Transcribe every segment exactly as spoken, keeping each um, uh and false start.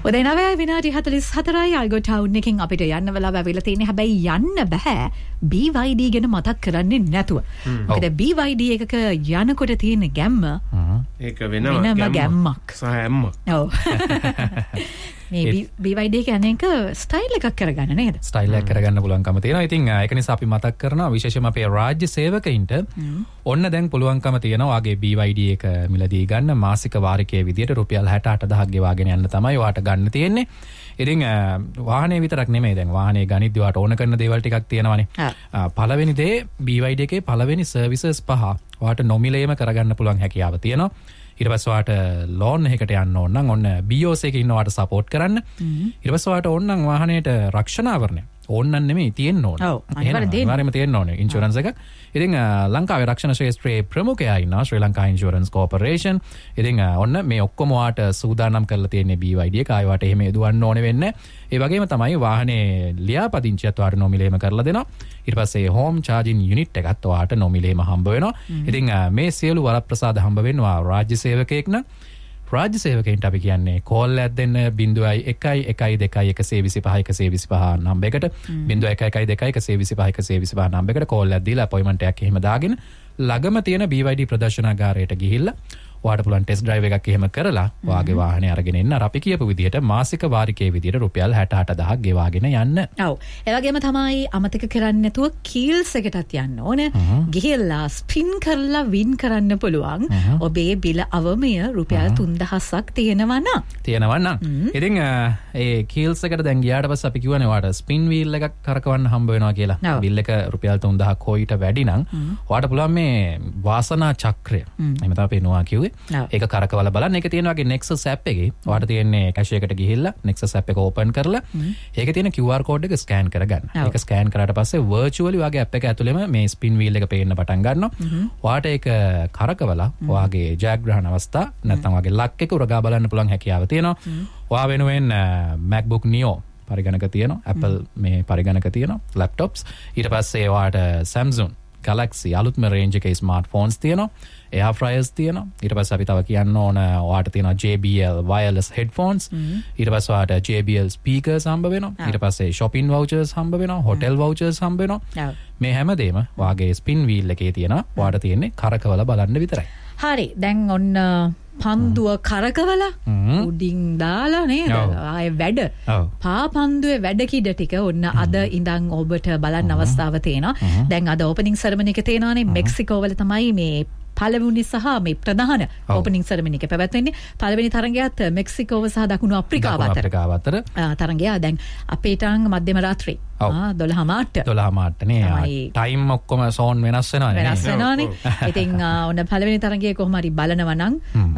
උදේ නවය විනාඩි හතළිස් හතරයි අල්ගෝ ටවුන් එකකින් අපිට යන්න වෙලාව ඇවිල්ලා තියෙන්නේ. හැබැයි යන්න බෑ B Y D ගැන මතක් කරන්නේ නැතුව. මොකද B Y D එකක යනකොට තියෙන ගැම්ම ඒක වෙනම ගැම්මක් සහ ඇම්මක්. ඔව්. මේ B Y D කියන්නේ එක ස්ටයිල් එකක් කරගන්න නේද? ස්ටයිල් එකක් කරගන්න පුළුවන්කම තියෙනවා. ඉතින් ඒක නිසා අපි මතක් කරනවා විශේෂයෙන්ම අපේ රාජ්‍ය සේවකයින්ට ඔන්න දැන් පුළුවන්කම තියෙනවා වාගේ B Y D එක මිලදී ගන්න මාසික වාරිකයේ විදියට රුපියල් හැට අට දහයක් ගෙවාගෙන යන්න තමයි ඔයාට ගන්න තියෙන්නේ. ඉතින් වාහනේ විතරක් නෙමෙයි දැන් වාහනේ ගනිද්දී ඔයාට ඕන කරන දේවල් ටිකක් තියෙනවානේ. පළවෙනි දේ B Y D එකේ පළවෙනි සර්විසස් පහ ඔයාට නොමිලේම කරගන්න පුළුවන් හැකියාව තියෙනවා. ඊට පස්සේ ඔයාට ලෝන් එකකට යන්න ඕන නම් ඔන්න B O S එකේ ඉන්නවාට සපෝට් කරන්න. ඊට පස්සේ ඔයාට ඕන නම් වාහනේට රක්ෂණාවරණය ඕන්න නෙමෙයි තියෙන්න ඕන. ඔව් අනිවාර්යයෙන්ම තියෙන්න ඕනේ ඉන්ෂුරන්ස් එකක්. ඉතින් ලංකාවේ රක්ෂණ ශාස්ත්‍රයේ ප්‍රමුඛයා ඉන්නවා ශ්‍රී ලංකා ඉන්ෂුරන්ස් කෝපරේෂන්. ඉතින් ඔන්න මේ ඔක්කොම ඔයාට සූදානම් කරලා තියෙන්නේ B Y D එක. ආයෙ වාට එහෙම යදුවන්න ඕනේ වෙන්නේ. ඒ වගේම තමයි වාහනේ ලියාපදිංචියත් ඔයාට නොමිලේම කරලා දෙනවා. ඊට පස්සේ හෝම් චාර්ජින් යුනිට් එකත් ඔයාට නොමිලේම හම්බ වෙනවා. ඉතින් මේ සියලු වරප්‍රසාද හම්බ වෙනවා රාජ්‍ය සේවකයෙක් නම්. රාජ්‍ය සේවකයන්ට අපි කියන්නේ කෝල් එකක් දෙන්න බිංදුවයි එකයි එකයි දෙකයි එකසිය විසිපහ එකසිය විසිපහ නම්බරයකට බිංදුව එකයි එකයි දෙකයි එකසිය විසිපහ එකසිය විසිපහ නම්බරයකට කෝල් එකක් දීලා අපොයින්ට්මන්ට් එකක් එහෙම දාගෙන ළඟම තියෙන B Y D ප්‍රදර්ශනාගාරයට ගිහිල්ලා ඔයාට පුළුවන් ටෙස්ට් ඩ්‍රයිව් එකක් එහෙම කරලා ඔයාගේ වාහනේ අරගෙන එන්න. අර අපි කියපු විදිහට මාසික වාරිකයේ විදිහට රුපියල් හැට අට දහයක් ගෙවාගෙන යන්න. ඔව්. ඒ වගේම තමයි අමතක කරන්නේ නැතුව කීල්ස් එකටත් යන්න ඕනේ. ගිහිල්ලා ස්පින් කරලා වින් කරන්න පුළුවන්. ඔබේ බිල අවමය රුපියල් තුන් දහසක් තියෙනවා නම්. තියෙනවා නම්. ඉතින් ඒ කීල්ස් එකට දැන් ගියාට පස්සේ අපි කියවනේ ඔයාට ස්පින් වීල් එකක් කරකවන්න හම්බ වෙනවා කියලා. බිල් එක රුපියල් තුන් දහයක් හෝ ඊට වැඩි නම් ඔයාට පුළුවන් මේ වාසනා චක්‍රය. එහෙම තමයි පේනවා කිව්වේ. ඒක කරකවල බලන්න. ඒක තියෙන වගේ Nexus app එකේ ඔයාට තියෙන්නේ කැෂ් එකකට ගිහිල්ලා Nexus app එක ඕපන් කරලා ඒකේ තියෙන Q R code එක ස්කෑන් කරගන්න. ඒක ස්කෑන් කරාට පස්සේ virtually ඔයාගේ app එක ඇතුළෙම මේ spin wheel එක පේන්න පටන් ගන්නවා. ඔයාට ඒක කරකවලා ඔයාගේ ජයග්‍රහණ අවස්ථා නැත්නම් ඔයාගේ ලක් එක උරගා බලන්න පුළුවන් හැකියාව තියෙනවා. ඔයා වෙනුවෙන් MacBook Neo පරිගණක තියෙනවා. Apple මේ පරිගණක තියෙනවා. laptops. ඊට පස්සේ ඔයාට Samsung Galaxy අලුත්ම රේන්ජ් එකේ ස්මාර්ට්ෆෝන්ස් තියෙනවා. air fryers තියෙනවා. ඊට පස්සේ අපි තව කියන්න ඕන ඔයාට තියෙනවා J B L wireless headphones. ඊට පස්සේ ඔයාට J B L speakers හම්බ වෙනවා. ඊට පස්සේ shopping vouchers හම්බ වෙනවා. hotel vouchers හම්බ වෙනවා. මේ හැමදේම ඔයාගේ spin wheel එකේ තියෙනවා. ඔයාට තියෙන්නේ කරකවල බලන්න විතරයි. හරි. දැන් ඔන්න පන්දුව කරකවලා උඩින් දාලා නේද? ආයේ වැඩ. පා පන්දුවේ වැඩ කිඩ ටික ඔන්න අද ඉඳන් ඔබට බලන්න අවස්ථාව තියෙනවා. දැන් අද ඕපනින් සෙරමනි එක තියෙනවානේ. මෙක්සිකෝ වල තමයි මේ පළවෙනි සහ මේ ප්‍රධාන ඕපනින් සෙරමනි එක පැවැත්වෙන්නේ. පළවෙනි තරඟයත් මෙක්සිකෝව සහ දකුණු අප්‍රිකාව අතර. තරඟය දැන් අපේටන් මධ්‍යම රාත්‍රී දොළහ මාට දොළහ මාට නේ ටයිම් ඔක්කොම සෝන් වෙනස් වෙනවානේ. වෙනස් වෙනවානේ. ඉතින් ඔන්න පළවෙනි තරඟයේ කොහොම හරි බලනවා නම්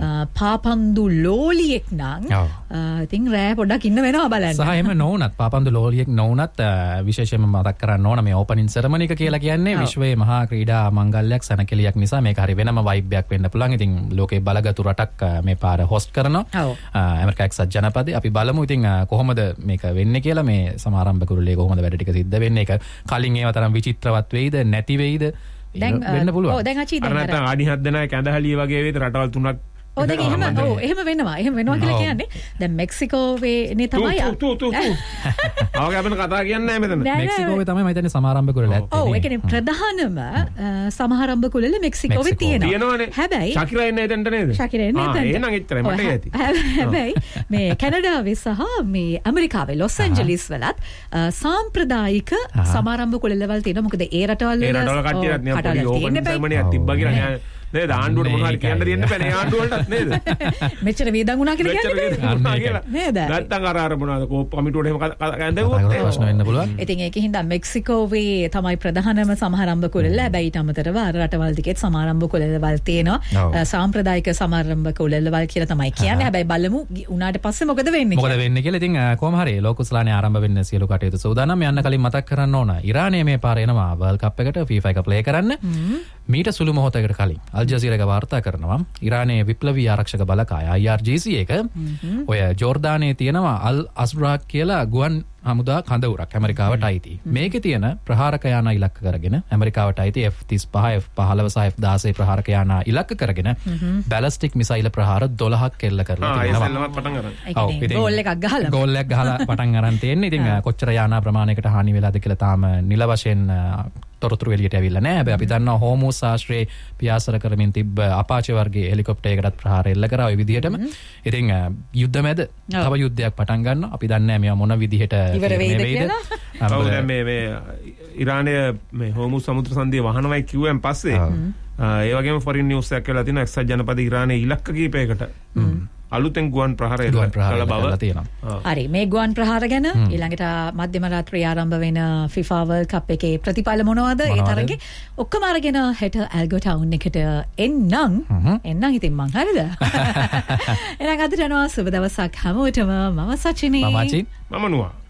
පාපන්දු ලෝලියෙක් නම් ඉතින් රෑ පොඩ්ඩක් ඉන්න වෙනවා බලන්න. සහ එහෙම නොවුනත් පාපන්දු ලෝලියෙක් නොවුනත් විශේෂයෙන්ම මතක් කරන්න ඕන මේ ඕපනින් සෙරමනි එක කියලා කියන්නේ විශ්වයේ මහා ක්‍රීඩා මංගල්‍යයක් සැනකෙලියක් නිසා මේක හරි වෙනම වයිබ් එකක් වෙන්න පුළුවන්. ඉතින් ලෝකේ බලගතු රටක් මේ පාර හොස්ට් කරනවා. ඇමරිකා එක්සත් ජනපදයේ අපි බලමු ඉතින් කොහොමද මේක වෙන්නේ කියලා. මේ සමාරම්භ කුරුල්ලේ කොහොමද වැඩ ටික සිද්ධ වෙන්නේ. ඒක කලින් ඒව තරම් විචිත්‍රවත් වෙයිද නැති වෙයිද වෙන්න පුළුවන්. ඔව් දැන් අචී දැන් අර නැත්නම් අඩි හත් දෙනායි කැඳහලිය වගේ වේද රටවල් තුනක්. ඔව් දැන් එහෙම ඔව් එහෙම වෙනවා. එහෙම වෙනවා කියලා කියන්නේ දැන් මෙක්සිකෝවේ තමයි තු තු තු ආවගේ අපිට කතා කියන්නේ නැහැ මෙතන. මෙක්සිකෝවේ තමයි මම හිතන්නේ සමාරම්භ කුරුල්ල ඇත්තේ. ඔව් ඒ කියන්නේ ප්‍රධානම සමාරම්භ කුරුල්ල මෙක්සිකෝවේ තියෙනවා. තියෙනවනේ. හැබැයි ශකිරා එන්නේ එතනට නේද? ශකිරා එන්නේ එතනට. ආ එහෙනම් එච්චරයි මට ඇති. හැබැයි මේ කැනඩාවේ සහ මේ ඇමරිකාවේ ලොස් ඇන්ජලිස් වලත් සාම්ප්‍රදායික සමාරම්භ කුරුල්ලවල් තියෙනවා. මොකද ඒ රටවල් වල ඒ රටවල් කට්ටියත් නේ පොඩි ඕපන් සෙරමනියක් තිබ්බා කියලා නේද? ආණ්ඩුවට මොනවා හරි කියන්න දෙන්න බෑ නේ ආණ්ඩුවලටත් නේද? මෙච්චර වේදන් වුණා කියලා කියන්නේ නේද? නැත්තම් අර අර මොනවාද කෝප් කමිටුවට එහෙම කැඳවුවොත් ප්‍රශ්න වෙන්න පුළුවන්. ඉතින් ඒකෙන් හින්දා මෙක්සිකෝවේ තමයි ප්‍රධානම සමාරම්භ කුරුල්ල. හැබැයි ඊට අමතරව අර රටවල් දිගෙත් සමාරම්භ කුරුල්ලවල් තියෙනවා. සාම්ප්‍රදායික සමාරම්භ කුරුල්ලවල් කියලා තමයි කියන්නේ. හැබැයි බලමු උනාට පස්සේ මොකද වෙන්නේ මොකද වෙන්නේ කියලා. ඉතින් කොහොම හරි ලෝකුස්ලානේ ආරම්භ වෙන්න සියලු කටයුතු සූදානම්. යන්න කලින් මතක් කරන්න ඕන ඉරානය මේ පාර එනවා වර්ල්ඩ් කප් එකට FIFA එක ප්ලේ කරන්න. මීට සුළු මොහොතකට කලින් අල් ජසීරා එක වාර්තා කරනවා ඉරානයේ විප්ලවීය ආරක්ෂක බලකාය I R G C එක ඔය ජෝර්දානයේ තියෙනවා අල් අස්රාක් කියලා ගුවන් හමුදා කඳවුරක් ඇමරිකාවට අයිති. මේකේ තියෙන ප්‍රහාරක යාන ඉලක්ක කරගෙන ඇමරිකාවට අයිති එෆ් තිස් පහ එෆ් පහළොව සහ එෆ් දාසය ප්‍රහාරක යාන ඉලක්ක කරගෙන බැලිස්ටික් මිසයිල් ප්‍රහාර දොළහක් එල්ල කරලා තියෙනවා. පටන් ගන්න. ඔව් ඉතින් ගෝල් එකක් ගහලා ගෝල් එකක් ගහලා පටන් අරන් තියෙන්නේ. ඉතින් කොච්චර යානා ප්‍රමාණයකට හානි වෙලාද කියලා තාම නිල වශයෙන් තොරතුරු එළියට ඇවිල්ලා නැහැ. හැබැයි අපි දන්නවා හෝමූස් ආශ්‍රයේ පියාසර කරමින් තිබ්බ අපාචේ වර්ගයේ හෙලිකොප්ටර් එකකටත් ප්‍රහාර එල්ල කරා ඔය විදිහටම. ඉතින් යුද්ධ මැද තව යුද්ධයක් පටන් ගන්නවා. අපි දන්නේ නැහැ මේවා මොන විදිහට ඉවර වෙයිද කියලා. ඔව් දැන් මේ මේ ඉරානයේ මේ හෝමූස් සමුද්‍ර සන්ධිය වහනවයි කිව්වෙන් පස්සේ ඒ වගේම ෆොරින් නිවුස් එකක් කියලා තිනවා එක්සත් ජනපද ඉරානයේ ඉලක්ක කීපයකට අලුතෙන් ගුවන් ප්‍රහාර එල්ල කළ බව තියෙනවා. හරි මේ ගුවන් ප්‍රහාර ගැන ඊළඟට මධ්‍යම රාත්‍රියේ ආරම්භ වෙන FIFA World Cup එකේ ප්‍රතිඵල මොනවද? ඒ තරගේ ඔක්කොම අරගෙන හෙට ඇල්ගෝ ටවුන් එකට එන්නම්. එන්නම් ඉතින් මං හරිද? එහෙනම් අද යනවා සුබ දවසක් හැමෝටම. මම සචිනී. මම අචින්. මම නුවා.